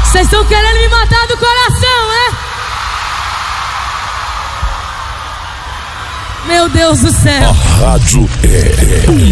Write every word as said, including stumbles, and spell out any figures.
Vocês estão querendo me matar do coração, é? Meu Deus do céu. A rádio é